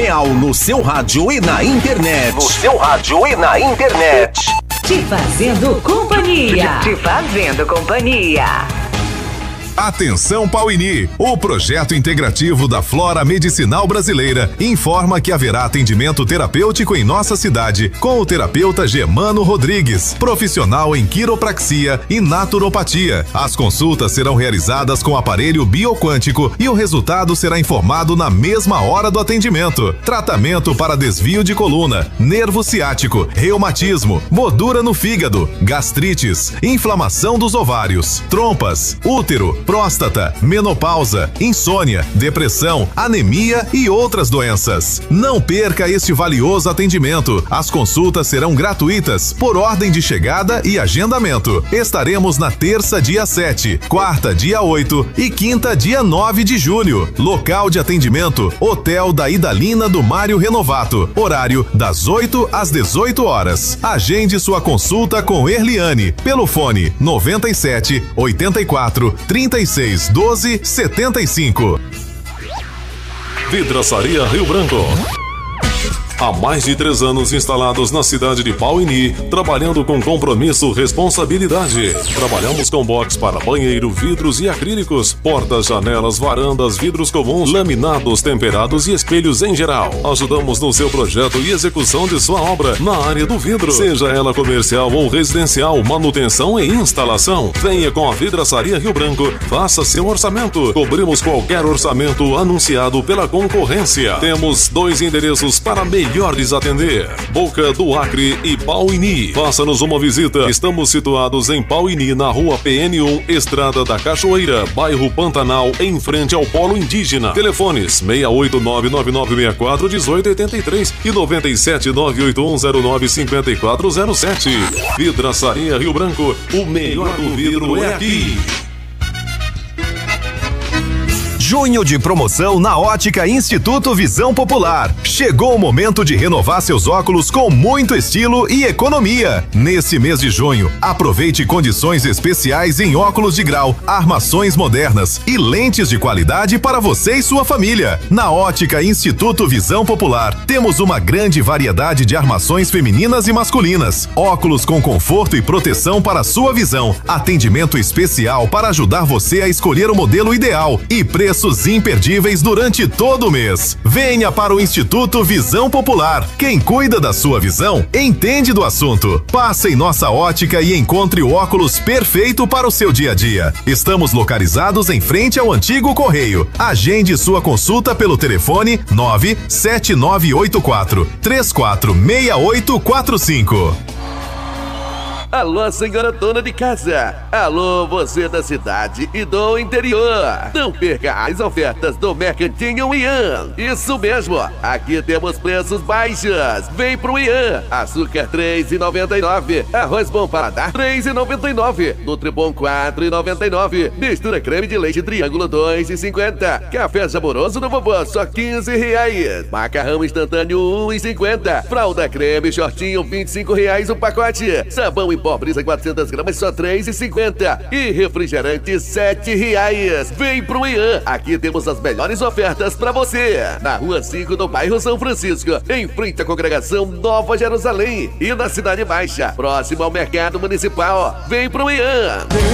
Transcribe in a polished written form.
Real no seu rádio e na internet. Te fazendo companhia. Atenção Pauini, o projeto integrativo da Flora Medicinal Brasileira informa que haverá atendimento terapêutico em nossa cidade com o terapeuta Germano Rodrigues, profissional em quiropraxia e naturopatia. As consultas serão realizadas com aparelho bioquântico e o resultado será informado na mesma hora do atendimento. Tratamento para desvio de coluna, nervo ciático, reumatismo, gordura no fígado, gastrites, inflamação dos ovários, trompas, útero, próstata, menopausa, insônia, depressão, anemia e outras doenças. Não perca este valioso atendimento. As consultas serão gratuitas por ordem de chegada e agendamento. Estaremos na terça, dia 7, quarta, dia 8 e quinta, dia 9 de julho. Local de atendimento, Hotel da Idalina do Mário Renovato. Horário das 8 às 18 horas. Agende sua consulta com Erliane pelo fone 97 84 36 12 75. Vidraçaria Rio Branco. Há mais de 3 anos instalados na cidade de Pauini, trabalhando com compromisso e responsabilidade. Trabalhamos com box para banheiro, vidros e acrílicos, portas, janelas, varandas, vidros comuns, laminados, temperados e espelhos em geral. Ajudamos no seu projeto e execução de sua obra na área do vidro, seja ela comercial ou residencial, manutenção e instalação. Venha com a Vidraçaria Rio Branco, faça seu orçamento. Cobrimos qualquer orçamento anunciado pela concorrência. Temos 2 endereços para melhor lhes atender: Boca do Acre e Pauini. Faça-nos uma visita. Estamos situados em Pauini, na rua PN1, Estrada da Cachoeira, bairro Pantanal, em frente ao Polo Indígena. Telefones 68999641883 e 97981095407. Vidraçaria Rio Branco, o melhor do vidro é aqui. Junho de promoção na Ótica Instituto Visão Popular. Chegou o momento de renovar seus óculos com muito estilo e economia. Nesse mês de junho, aproveite condições especiais em óculos de grau, armações modernas e lentes de qualidade para você e sua família. Na Ótica Instituto Visão Popular, temos uma grande variedade de armações femininas e masculinas, óculos com conforto e proteção para sua visão, atendimento especial para ajudar você a escolher o modelo ideal e preços imperdíveis durante todo o mês. Venha para o Instituto Visão Popular. Quem cuida da sua visão entende do assunto. Passe em nossa ótica e encontre o óculos perfeito para o seu dia a dia. Estamos localizados em frente ao antigo Correio. Agende sua consulta pelo telefone 97984 346845. Alô, senhora dona de casa. Alô, você da cidade e do interior. Não perca as ofertas do Mercantinho Ian. Isso mesmo, aqui temos preços baixos. Vem pro Ian. Açúcar R$3,99. Arroz Bom Paladar R$3,99. Nutribom R$4,99. Mistura creme de leite triângulo R$2,50. Café saboroso do vovô só R$15. Macarrão instantâneo R$1,50. Fralda creme shortinho R$25 o pacote. Sabão em pó brisa 400 gramas só R$3,50. E refrigerante R$7. Vem pro Ian. Aqui temos as melhores ofertas pra você. Na rua 5 do bairro São Francisco, em frente à congregação Nova Jerusalém. E na Cidade Baixa, próximo ao mercado municipal. Vem pro Ian.